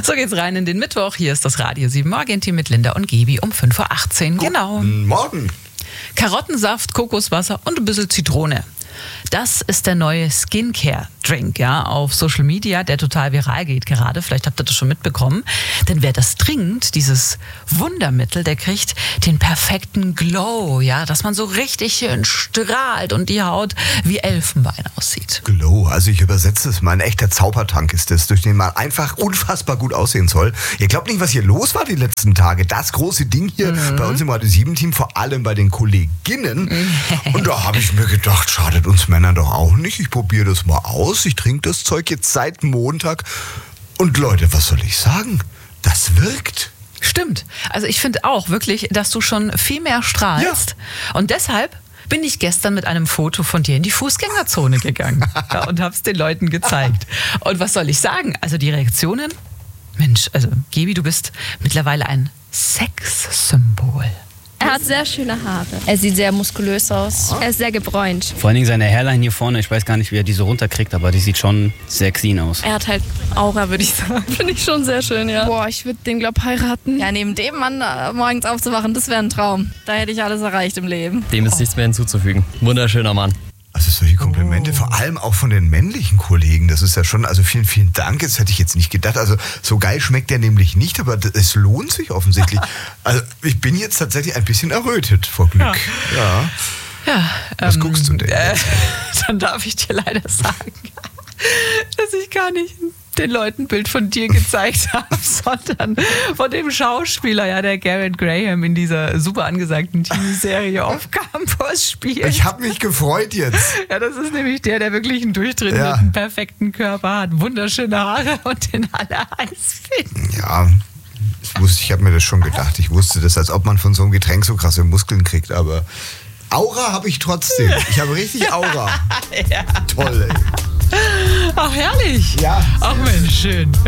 So geht's rein in den Mittwoch. Hier ist das Radio 7 Morgenteam mit Linda und Gebi um 5.18 Uhr. Genau. Guten Morgen. Karottensaft, Kokoswasser und ein bisschen Zitrone. Das ist der neue Skincare-Drink, ja, auf Social Media, der total viral geht gerade. Vielleicht habt ihr das schon mitbekommen. Denn wer das trinkt, dieses Wundermittel, der kriegt den perfekten Glow, ja, dass man so richtig schön strahlt und die Haut wie Elfenbein aussieht. Glow, also ich übersetze es mal. Ein echter Zaubertank ist es, durch den man einfach unfassbar gut aussehen soll. Ihr glaubt nicht, was hier los war die letzten Tage. Das große Ding hier bei uns im Radio 7 Team, vor allem bei den Kolleginnen. Und da habe ich mir gedacht, schadet uns Männern doch auch nicht. Ich probiere das mal aus. Ich trinke das Zeug jetzt seit Montag. Und Leute, was soll ich sagen? Das wirkt. Stimmt. Also ich finde auch wirklich, dass du schon viel mehr strahlst. Ja. Und deshalb bin ich gestern mit einem Foto von dir in die Fußgängerzone gegangen und habe es den Leuten gezeigt. Und was soll ich sagen? Also die Reaktionen? Mensch, also Gebi, du bist mittlerweile ein Sexsymbol. Er hat sehr schöne Haare. Er sieht sehr muskulös aus. Er ist sehr gebräunt. Vor allen Dingen seine Hairline hier vorne, ich weiß gar nicht, wie er die so runterkriegt, aber die sieht schon sehr clean aus. Er hat halt Aura, würde ich sagen. Finde ich schon sehr schön, ja. Boah, ich würde den, glaube ich, heiraten. Ja, neben dem Mann morgens aufzuwachen, das wäre ein Traum. Da hätte ich alles erreicht im Leben. Dem ist nichts mehr hinzuzufügen. Wunderschöner Mann. Also solche Komplimente, vor allem auch von den männlichen Kollegen, das ist ja schon, also vielen, vielen Dank, das hätte ich jetzt nicht gedacht, also so geil schmeckt der nämlich nicht, aber es lohnt sich offensichtlich. Also ich bin jetzt tatsächlich ein bisschen errötet vor Glück. Ja. Was guckst du denn? Dann darf ich dir leider sagen, dass ich gar nicht den Leuten ein Bild von dir gezeigt habe, sondern von dem Schauspieler, ja, der Garrett Graham in dieser super angesagten TV-Serie Off Campus spielt. Ich habe mich gefreut jetzt. Ja, das ist nämlich der wirklich einen durchtrainierten, perfekten Körper hat, wunderschöne Haare und den alle heiß finden. Ja, ich habe mir das schon gedacht. Ich wusste das, als ob man von so einem Getränk so krasse Muskeln kriegt, aber Aura habe ich trotzdem. Ich habe richtig Aura. Ja. Toll, ey. Ach, herrlich. Ja. Ach Mensch, schön.